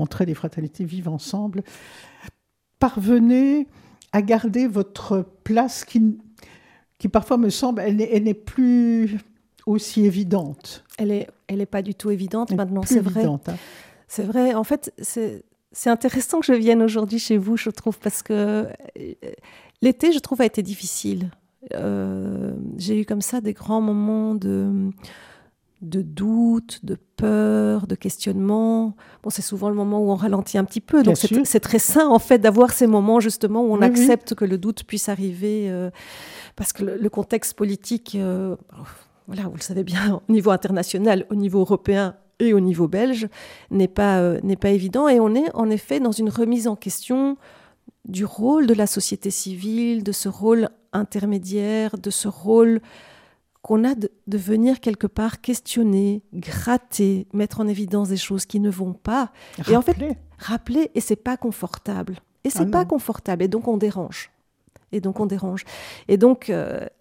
Entraide et Fraternité vivent ensemble, parvenez à garder votre place qui parfois me semble, elle n'est plus aussi évidente. Elle est pas du tout évidente maintenant, c'est vrai. Hein. C'est vrai, en fait, c'est intéressant que je vienne aujourd'hui chez vous, je trouve, parce que l'été, je trouve, a été difficile. J'ai eu comme ça des grands moments de doute, de peur, de questionnement. Bon, c'est souvent le moment où on ralentit un petit peu. Donc, c'est très sain, en fait, d'avoir ces moments, justement, où on accepte que le doute puisse arriver. Parce que le contexte politique, voilà, vous le savez bien, au niveau international, au niveau européen et au niveau belge, n'est pas évident. Et on est, en effet, dans une remise en question du rôle de la société civile, de ce rôle intermédiaire, de ce rôle qu'on a de venir quelque part questionner, gratter, mettre en évidence des choses qui ne vont pas. Rappeler. Et en fait, rappeler, et c'est pas confortable. Et donc on dérange. Et donc,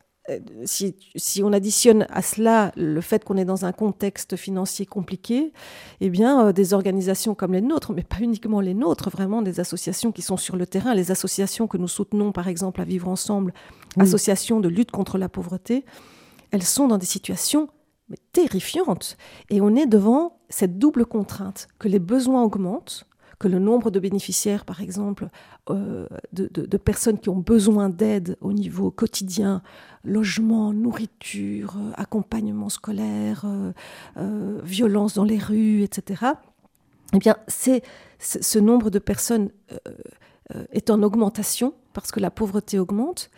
si on additionne à cela le fait qu'on est dans un contexte financier compliqué, eh bien, des organisations comme les nôtres, mais pas uniquement les nôtres, vraiment des associations qui sont sur le terrain, les associations que nous soutenons, par exemple, à Vivre Ensemble, associations de lutte contre la pauvreté, elles sont dans des situations terrifiantes. Et on est devant cette double contrainte, que les besoins augmentent, que le nombre de bénéficiaires, par exemple, de personnes qui ont besoin d'aide au niveau quotidien, logement, nourriture, accompagnement scolaire, violence dans les rues, etc., eh bien, ce nombre de personnes est en augmentation parce que la pauvreté augmente.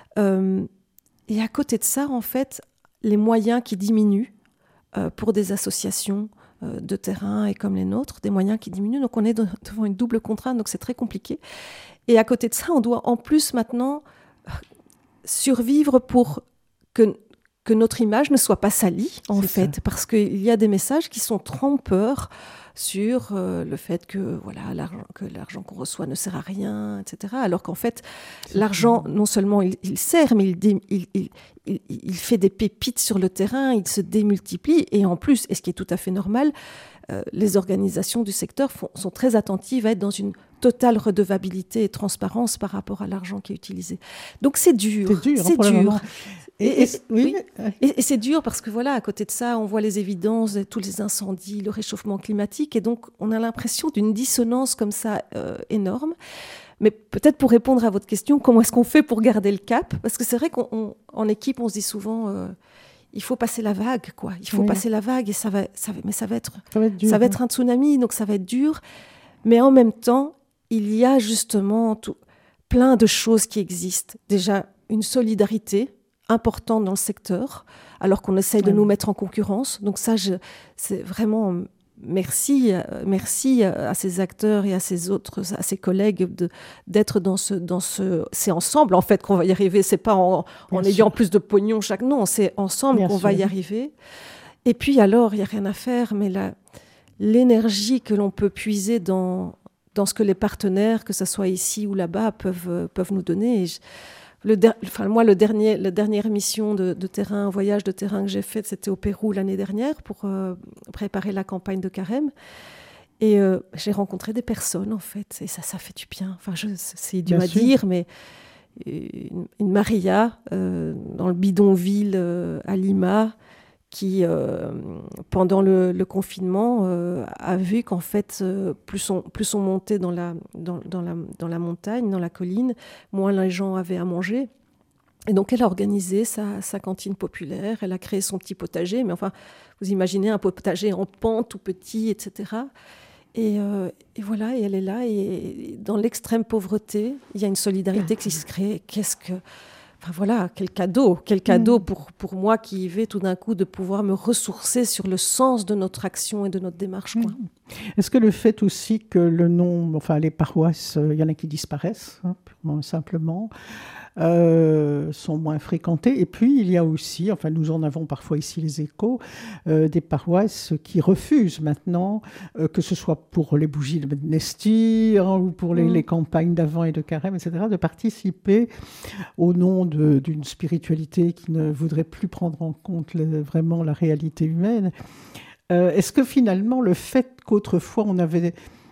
Et à côté de ça, en fait, les moyens qui diminuent pour des associations de terrain et comme les nôtres, des moyens qui diminuent. Donc, on est devant une double contrainte, donc c'est très compliqué. Et à côté de ça, on doit en plus maintenant survivre pour que notre image ne soit pas salie, en fait, parce qu'il y a des messages qui sont trompeurs sur le fait que l'argent qu'on reçoit ne sert à rien, etc. Alors qu'en fait, l'argent, non seulement il sert, mais il fait des pépites sur le terrain, il se démultiplie. Et en plus, et ce qui est tout à fait normal, les organisations du secteur sont très attentives à être dans une totale redevabilité et transparence par rapport à l'argent qui est utilisé. Donc c'est dur. C'est dur. Et c'est dur parce que voilà, à côté de ça, on voit les évidences, tous les incendies, le réchauffement climatique, et donc on a l'impression d'une dissonance comme ça énorme. Mais peut-être pour répondre à votre question, comment est-ce qu'on fait pour garder le cap ? Parce que c'est vrai qu'en équipe, on se dit souvent, il faut passer la vague, quoi. Il faut passer la vague, et ça va être un tsunami, donc ça va être dur. Mais en même temps, il y a justement plein de choses qui existent. Déjà, une solidarité importante dans le secteur, alors qu'on essaye de nous mettre en concurrence. Donc ça, c'est vraiment merci à ces acteurs et à ces collègues d'être dans ce. C'est ensemble en fait qu'on va y arriver. C'est pas en ayant plus de pognon chaque. Non, c'est ensemble qu'on va y arriver. Et puis alors, il y a rien à faire, mais l'énergie que l'on peut puiser dans ce que les partenaires, que ce soit ici ou là-bas, peuvent nous donner. La dernière mission de terrain, voyage de terrain que j'ai fait, c'était au Pérou l'année dernière pour préparer la campagne de Carême. Et j'ai rencontré des personnes, en fait, et ça fait du bien. Enfin, c'est idiot à dire, mais une Maria dans le bidonville à Lima, qui, pendant le confinement, a vu qu'en fait, plus on montait dans la montagne, dans la colline, moins les gens avaient à manger. Et donc, elle a organisé sa cantine populaire, elle a créé son petit potager, mais enfin, vous imaginez un potager en pente, tout petit, etc. Et voilà, et elle est là, et dans l'extrême pauvreté, il y a une solidarité qui se crée. Enfin voilà, quel cadeau pour moi qui y vais tout d'un coup de pouvoir me ressourcer sur le sens de notre action et de notre démarche. Quoi. Est-ce que le fait aussi que les paroisses, il y en a qui disparaissent, purement simplement, sont moins fréquentées. Et puis, il y a aussi, nous en avons parfois ici les échos, des paroisses qui refusent maintenant, que ce soit pour les bougies de Nestir ou pour les campagnes d'Avent et de Carême, etc., de participer au nom d'une spiritualité qui ne voudrait plus prendre en compte vraiment la réalité humaine. Est-ce que finalement, le fait qu'autrefois, on avait